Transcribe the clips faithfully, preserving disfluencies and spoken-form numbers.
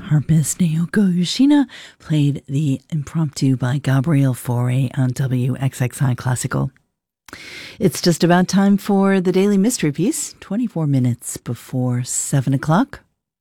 Harpist Naoko Yoshina played the Impromptu by Gabriel Fauré on W X X I Classical. It's just about time for the Daily Mystery Piece, twenty-four minutes before seven o'clock.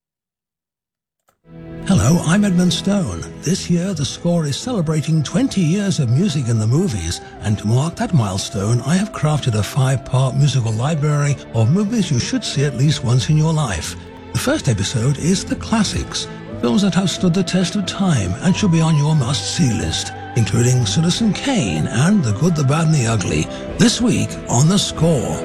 Hello, I'm Edmund Stone. This year, The Score is celebrating twenty years of music in the movies, and to mark that milestone, I have crafted a five-part musical library of movies you should see at least once in your life. The first episode is The Classics, films that have stood the test of time and should be on your must-see list, including Citizen Kane and The Good, the Bad and the Ugly, this week on The Score.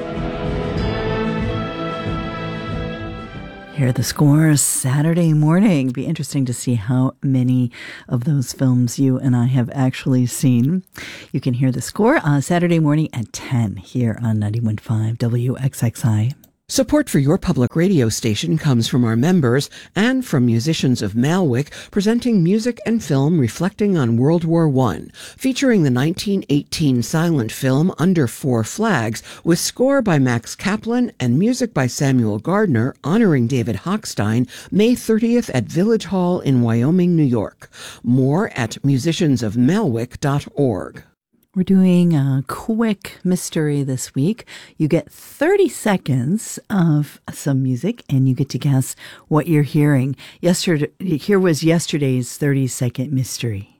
Hear The Score Saturday morning. Be interesting to see how many of those films you and I have actually seen. You can hear The Score on Saturday morning at ten here on ninety-one point five W X X I. Support for your public radio station comes from our members and from musicians of Malwick, presenting music and film reflecting on World War One, featuring the nineteen eighteen silent film Under Four Flags, with score by Max Kaplan and music by Samuel Gardner, honoring David Hochstein, May thirtieth at Village Hall in Wyoming, New York. More at musicians of malwick dot org. We're doing a quick mystery this week. You get thirty seconds of some music and you get to guess what you're hearing. Yesterday, here was yesterday's thirty second mystery.